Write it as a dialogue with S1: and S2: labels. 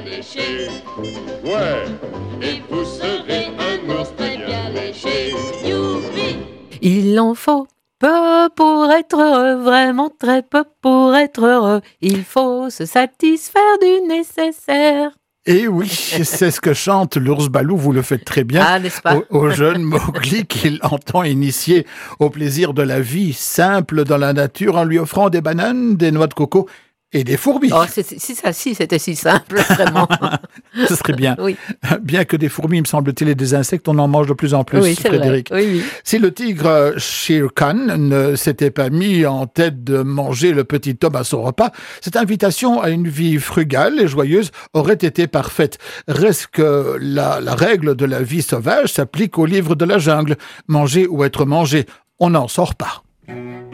S1: Léché, ouais, et vous serez un ours très bien léché. Youpi!
S2: Il en faut peu pour être heureux, vraiment très peu pour être heureux. Il faut se satisfaire du nécessaire.
S3: Et oui, c'est ce que chante l'ours Balou, vous le faites très bien,
S2: Ah, n'est-ce pas?
S3: au jeune Mowgli qu'il entend initier au plaisir de la vie simple dans la nature en lui offrant des bananes, des noix de coco et des fourmis.
S2: Oh, si c'était si simple, vraiment.
S3: Ce serait bien.
S2: Oui,
S3: Bien que des fourmis, me semble-t-il, et des insectes, on en mange de plus en plus,
S2: oui, c'est
S3: Frédéric.
S2: vrai. Oui.
S3: Si le tigre Shere Khan ne s'était pas mis en tête de manger le petit homme à son repas, cette invitation à une vie frugale et joyeuse aurait été parfaite. Reste que la règle de la vie sauvage s'applique au livre de la jungle. Manger ou être mangé, on n'en sort pas.